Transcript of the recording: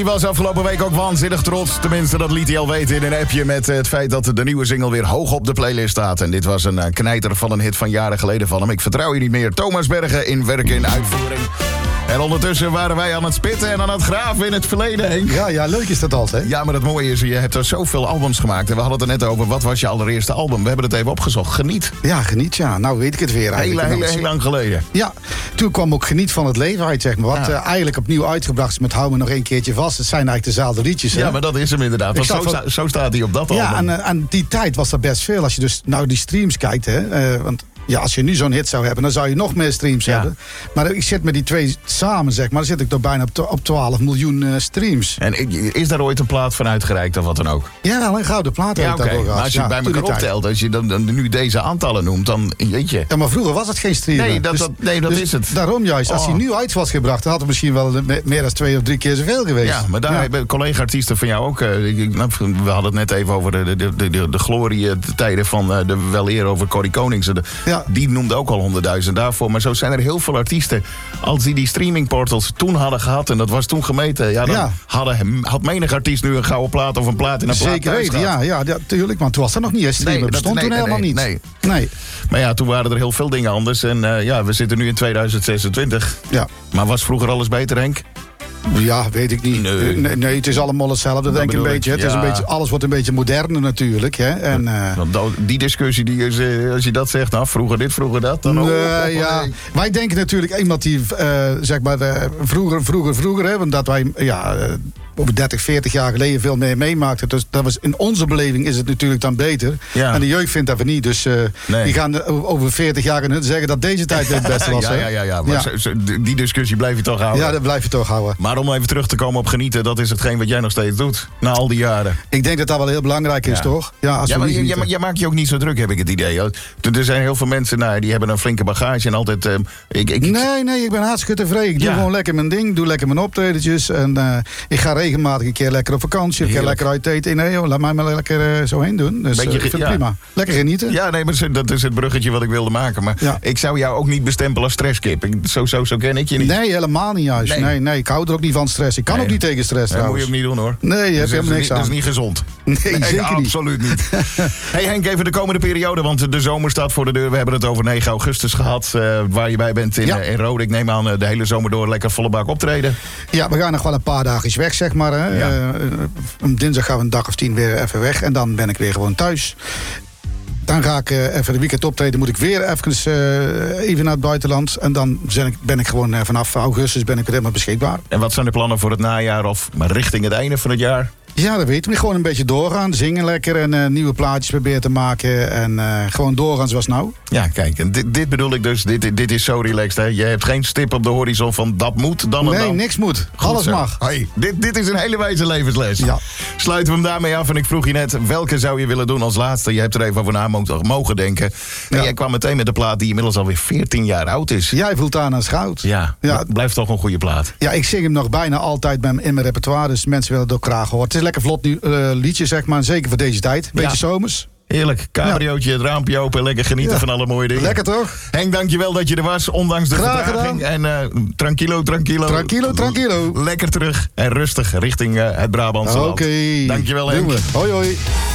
Hij was afgelopen week ook waanzinnig trots. Tenminste, dat liet hij al weten in een appje met het feit dat de nieuwe single weer hoog op de playlist staat. En dit was een knijter van een hit van jaren geleden van hem. Ik vertrouw je niet meer. Thomas Bergen in werk en uitvoering. En ondertussen waren wij aan het spitten en aan het graven in het verleden, Henk. Ja, leuk is dat altijd. Ja, maar het mooie is, je hebt er zoveel albums gemaakt. En we hadden het er net over, wat was je allereerste album? We hebben het even opgezocht. Geniet. Ja, Geniet, ja. Nou weet ik het weer eigenlijk. Heel lang geleden. Ja, toen kwam ook Geniet van het leven uit, zeg maar. Wat eigenlijk opnieuw uitgebracht is met Hou me nog een keertje vast. Het zijn eigenlijk dezelfde liedjes, hè? Ja, maar dat is hem inderdaad. Want zo staat hij op dat album. Ja, en die tijd was er best veel. Als je dus nou die streams kijkt, hè. Want ja, als je nu zo'n hit zou hebben, dan zou je nog meer streams hebben. Maar ik zit met die twee samen, zeg maar. Dan zit ik toch bijna op 12 miljoen streams. En is daar ooit een plaat van uitgereikt of wat dan ook? Ja, wel een gouden plaat. Ja, oké. Maar als je bij elkaar optelt, als je dan nu deze aantallen noemt, dan weet je. Ja, maar vroeger was het geen streamen. Nee, dat is het. Daarom juist. Als hij nu uit was gebracht, dan had het misschien wel meer dan 2 of 3 keer zoveel geweest. Ja, maar daar hebben collega-artiesten van jou ook. We hadden het net even over de glorietijden van de weleer over Corrie Konings. Die noemde ook al 100.000 daarvoor. Maar zo zijn er heel veel artiesten. Als die streamingportals toen hadden gehad, en dat was toen gemeten, had menig artiest nu een gouden plaat of een platina plaat. Zeker weten, ja, tuurlijk. Want toen was dat nog niet. Streamen bestond toen helemaal niet. Nee. Maar ja, toen waren er heel veel dingen anders. En we zitten nu in 2026. Ja. Maar was vroeger alles beter, Henk? Ja, weet ik niet. Nee, het is allemaal hetzelfde, denk ik een beetje. Het is een beetje. Alles wordt een beetje moderner natuurlijk. Hè? En, die discussie, als je dat zegt, nou, vroeger dit, vroeger dat. Dan Wij denken natuurlijk, iemand die, zeg maar, vroeger, hè, want dat wij, over 30, 40 jaar geleden veel meer meemaakten. Dus dat was, in onze beleving is het natuurlijk dan beter. Ja. En de jeugd vindt dat we niet. Dus die gaan over 40 jaar zeggen dat deze tijd het beste was. Ja. Maar die discussie blijf je toch houden? Ja, dat blijf je toch houden. Maar om even terug te komen op genieten, dat is hetgeen wat jij nog steeds doet. Na al die jaren. Ik denk dat dat wel heel belangrijk is, toch? Ja, maar jij maakt je ook niet zo druk, heb ik het idee. Er zijn heel veel mensen, die hebben een flinke bagage en altijd... Nee, ik ben hartstikke tevreden. Ik doe gewoon lekker mijn ding, doe lekker mijn optredetjes. En ik ga regelmatig een keer lekker op vakantie, een keer lekker uit eten. Nee joh, laat mij maar lekker zo heen doen. Dus ik vind het prima. Lekker genieten. Ja, nee, maar dat is het bruggetje wat ik wilde maken. Maar ik zou jou ook niet bestempelen als stresskip. Zo ken ik je niet. Nee, helemaal niet juist. Nee, ik hou er ook niet van stress. Ik kan ook niet tegen stress trouwens. Dat moet je ook niet doen hoor. Nee, je hebt helemaal niks aan. Dat is niet gezond. Nee, zeker niet. Absoluut niet. Hey Henk, even de komende periode, want de zomer staat voor de deur. We hebben het over 9 augustus gehad, waar je bij bent in Rode. Ik neem aan de hele zomer door lekker volle bak optreden. Ja, we gaan nog wel een paar dagjes weg, zeg maar. Hè. Dinsdag gaan we een dag of 10 weer even weg. En dan ben ik weer gewoon thuis. Dan ga ik even de weekend optreden. Moet ik weer even naar het buitenland. En dan ben ik gewoon vanaf augustus ben ik weer helemaal beschikbaar. En wat zijn de plannen voor het najaar of richting het einde van het jaar? Ja, dat weten we. Gewoon een beetje doorgaan. Zingen lekker en nieuwe plaatjes proberen te maken. En gewoon doorgaan zoals nou. Ja, kijk. En dit bedoel ik dus. Dit is zo relaxed. Hè? Je hebt geen stip op de horizon van dat moet dan en dan. Nee, niks moet. Goed alles zo. Mag. Hey, dit is een hele wijze levensles. Ja. Sluiten we hem daarmee af. En ik vroeg je net, welke zou je willen doen als laatste? Je hebt er even over na mogen denken. En jij kwam meteen met de plaat die inmiddels alweer 14 jaar oud is. Jij voelt aan als goud. Ja, het blijft toch een goede plaat. Ja, ik zing hem nog bijna altijd in mijn repertoire. Dus mensen willen het ook graag horen. Het is een lekker vlot liedje, zeg maar. Zeker voor deze tijd. Beetje zomers. Heerlijk. Cabriootje, het raampje open. Lekker genieten van alle mooie dingen. Lekker toch? Henk, dankjewel dat je er was. Ondanks de vertraging. En tranquilo. Tranquilo. Lekker terug en rustig richting het Brabantse land. Oké. Dankjewel, Henk. Hoi.